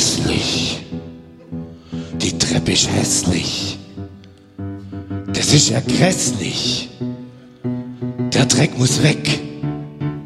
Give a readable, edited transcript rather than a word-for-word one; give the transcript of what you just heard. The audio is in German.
hässlich. Die Treppe ist hässlich. Das ist ja grässlich. Der Dreck muss weg.